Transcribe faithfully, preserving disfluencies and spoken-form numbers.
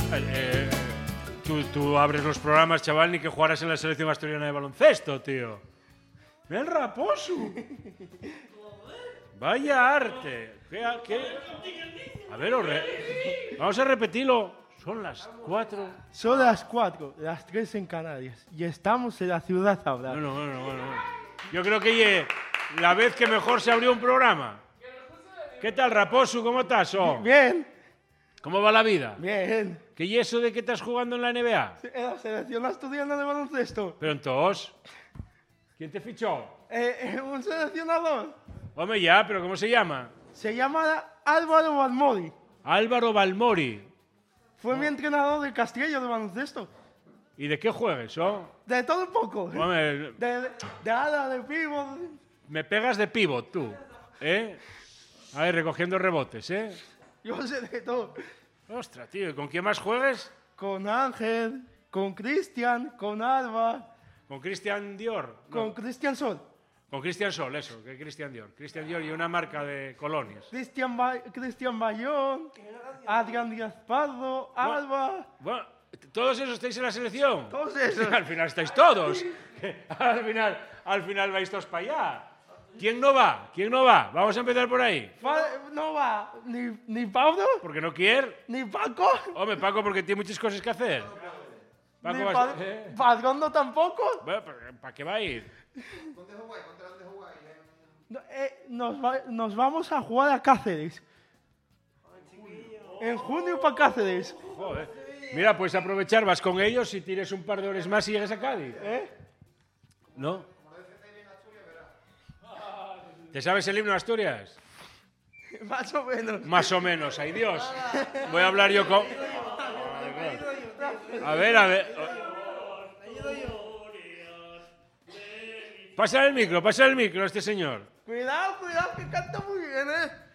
Eh, tú, tú abres los programas, chaval, ni que jugaras en la selección asturiana de baloncesto, tío. Mira el Raposo. Vaya arte. ¿Qué, qué? A ver, re... vamos a repetirlo. Son las cuatro. Son las cuatro, las tres en Canarias. Y estamos en la ciudad ahora. No, no, no, no, no. Yo creo que ye la vez que mejor se abrió un programa. ¿Qué tal, Raposo? ¿Cómo estás? Oh? Bien. ¿Cómo va la vida? Bien. ¿Qué y eso de que estás jugando en la N B A? En la selección asturiana de baloncesto. Pero entonces, ¿quién te fichó? Eh, un seleccionador. Hombre, ya, pero ¿cómo se llama? Se llama Álvaro Balmori. Álvaro Balmori. Fue oh. mi entrenador de Castillo de baloncesto. ¿Y de qué juegues, oh? De todo un poco. Hombre, de, de, de ala, de pívot. Me pegas de pívot, tú. ¿Eh? A ver, recogiendo rebotes, ¿eh? Yo sé de todo. Ostras, tío, ¿y con quién más juegues? Con Ángel, con Cristian, con Alba. ¿Con Cristian Dior? No. Con Cristian Sol. Con Cristian Sol, eso, que Cristian Dior. Cristian Dior y una marca de colonias. Cristian ba Cristian Bayón, Adrián Díaz Pardo, bueno, Alba. Bueno, ¿todos esos estáis en la selección? Todos esos. Al final estáis todos. al, final, al final vais todos para allá. ¿Quién no va? ¿Quién no va? Vamos a empezar por ahí. No va ni, ni Pablo. ¿Porque no quiere? Ni Paco. Hombre, Paco, porque tiene muchas cosas que hacer. Paco ni va pa ¿eh? Padrón tampoco. Bueno, ¿para qué va a ir? ¿Dónde jugáis? ¿Contra dónde jugáis? No, eh, nos, va, nos vamos a jugar a Cáceres. En junio para Cáceres. Joder. Mira, pues aprovechar, vas con ellos y tires un par de horas más y llegues a Cádiz. ¿Eh? ¿No? ¿Te sabes el himno de Asturias? Más o menos. Más o menos, ay Dios. Voy a hablar yo con... A ver, a ver. Pasa el micro, pasa el micro a este señor. Cuidado, cuidado, que canta muy bien, ¿eh?